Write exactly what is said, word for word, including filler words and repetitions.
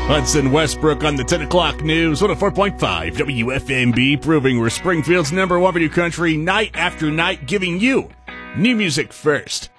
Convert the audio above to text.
Hudson Westbrook on the ten o'clock news, one oh four point five W F M B, proving we're Springfield's number one for new country night after night, giving you new music first.